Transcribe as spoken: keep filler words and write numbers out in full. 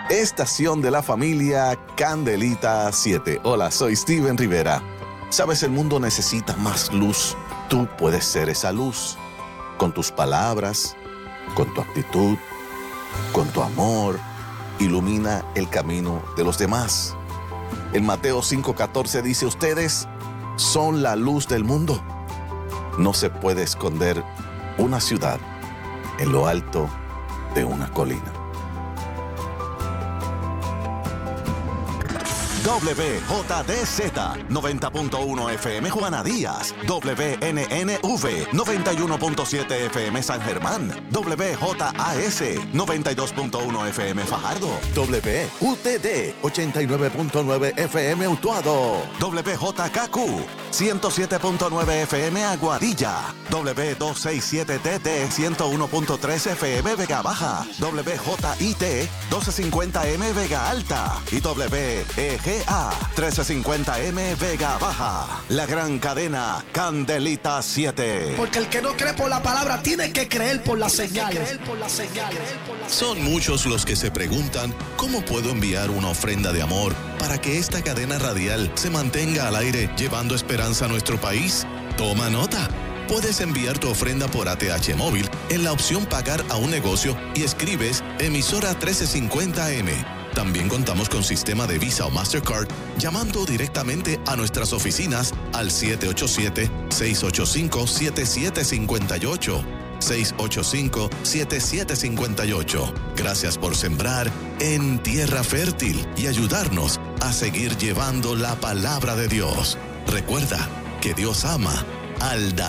Estación de la familia Candelita siete. Hola, soy Steven Rivera. Sabes, el mundo necesita más luz. Tú puedes ser esa luz. Con tus palabras, con tu actitud, con tu amor, ilumina el camino de los demás. En Mateo cinco catorce dice, ustedes son la luz del mundo. No se puede esconder una ciudad en lo alto de una colina. W J D Z noventa punto uno F M Juana Díaz, W N N V noventa y uno punto siete F M San Germán, W J A S noventa y dos punto uno F M Fajardo, W U T D ochenta y nueve punto nueve F M Utuado, W J K Q ciento siete punto nueve F M Aguadilla, W doscientos sesenta y siete T T ciento uno punto tres F M Vega Baja, W J I T doce cincuenta M Vega Alta y W E G A trece cincuenta M Vega Baja. La gran cadena Candelita siete. Porque el que no cree por la palabra tiene que creer por la señal. Son muchos los que se preguntan ¿cómo puedo enviar una ofrenda de amor para que esta cadena radial se mantenga al aire llevando esperanza a nuestro país? Toma nota. Puedes enviar tu ofrenda por A T H móvil en la opción pagar a un negocio y escribes emisora trece cincuenta M. También contamos con sistema de Visa o Mastercard llamando directamente a nuestras oficinas al siete ocho siete, seis ocho cinco, siete siete cinco ocho. seis ocho cinco, siete siete cinco ocho. Gracias por sembrar en tierra fértil y ayudarnos a seguir llevando la palabra de Dios. Recuerda que Dios ama al dar.